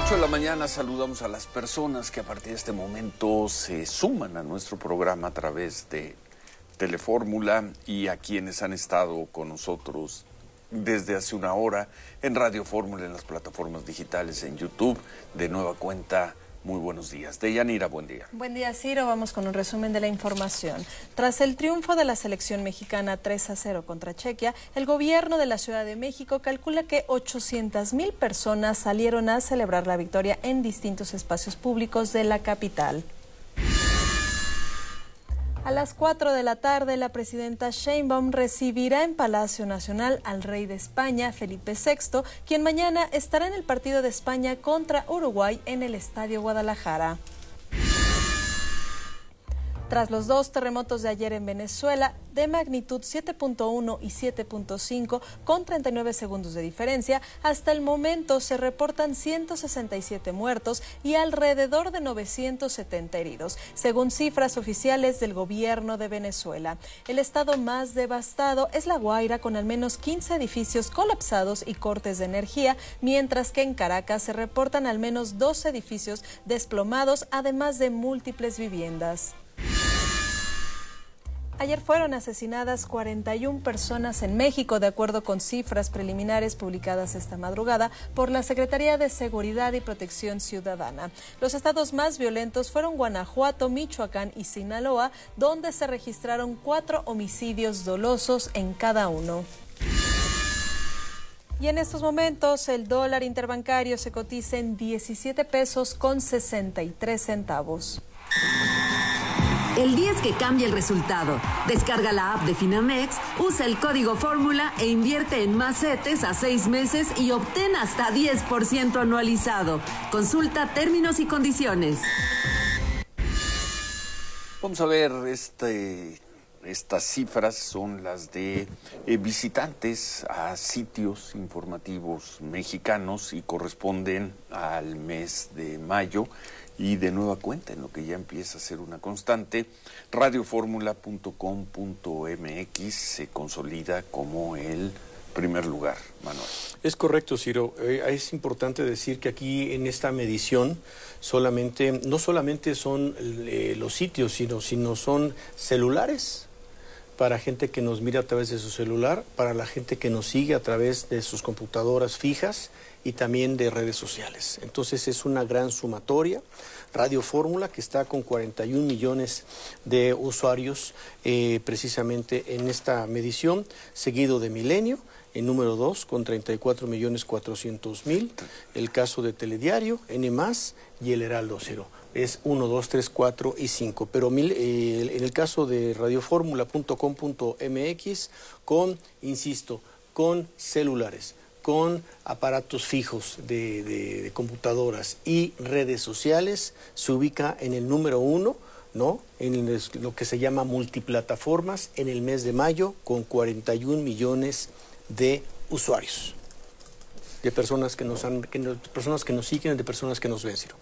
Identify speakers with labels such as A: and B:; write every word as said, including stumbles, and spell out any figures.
A: ocho de la mañana saludamos a las personas que a partir de este momento se suman a nuestro programa a través de Telefórmula y a quienes han estado con nosotros desde hace una hora en Radio Fórmula, en las plataformas digitales, en YouTube. De nueva cuenta, muy buenos días. Deyanira, buen día.
B: Buen día, Ciro. Vamos con un resumen de la información. Tras el triunfo de la selección mexicana tres a cero contra Chequia, el gobierno de la Ciudad de México calcula que ochocientas mil personas salieron a celebrar la victoria en distintos espacios públicos de la capital. A las cuatro de la tarde, la presidenta Sheinbaum recibirá en Palacio Nacional al rey de España, Felipe sexto, quien mañana estará en el partido de España contra Uruguay en el Estadio Guadalajara. Tras los dos terremotos de ayer en Venezuela, de magnitud siete punto uno y siete punto cinco, con treinta y nueve segundos de diferencia, hasta el momento se reportan ciento sesenta y siete muertos y alrededor de novecientos setenta heridos, según cifras oficiales del gobierno de Venezuela. El estado más devastado es La Guaira, con al menos quince edificios colapsados y cortes de energía, mientras que en Caracas se reportan al menos doce edificios desplomados, además de múltiples viviendas. Ayer fueron asesinadas cuarenta y una personas en México, de acuerdo con cifras preliminares publicadas esta madrugada por la Secretaría de Seguridad y Protección Ciudadana. Los estados más violentos fueron Guanajuato, Michoacán y Sinaloa, donde se registraron cuatro homicidios dolosos en cada uno. Y en estos momentos el dólar interbancario se cotiza en diecisiete pesos con sesenta y tres centavos.
C: El día es que cambia el resultado. Descarga la app de Finamex, usa el código Fórmula e invierte en más CETES a seis meses y obtén hasta diez por ciento anualizado. Consulta términos y condiciones.
A: Vamos a ver, este, estas cifras son las de eh, visitantes a sitios informativos mexicanos y corresponden al mes de mayo. Y de nueva cuenta, en lo que ya empieza a ser una constante, radio fórmula punto com punto m x se consolida como el primer lugar, Manuel.
D: Es correcto, Ciro. Eh, es importante decir que aquí en esta medición solamente, no solamente son eh, los sitios, sino, sino son celulares para gente que nos mira a través de su celular, para la gente que nos sigue a través de sus computadoras fijas y también de redes sociales. Entonces es una gran sumatoria. Radio Fórmula, que está con cuarenta y un millones de usuarios eh, precisamente en esta medición, seguido de Milenio, en número dos, con treinta y cuatro millones cuatrocientos mil, el caso de Telediario, N más, y el Heraldo Cero. Es uno, dos, tres, cuatro y cinco. Pero mil, eh, en el caso de radio fórmula punto com punto m x, con, insisto, con celulares, con aparatos fijos de, de, de computadoras y redes sociales, se ubica en el número uno, ¿no? En lo que se llama multiplataformas en el mes de mayo, con cuarenta y un millones de usuarios, de personas que nos han, que, personas que nos siguen, de personas que nos ven, Ciro.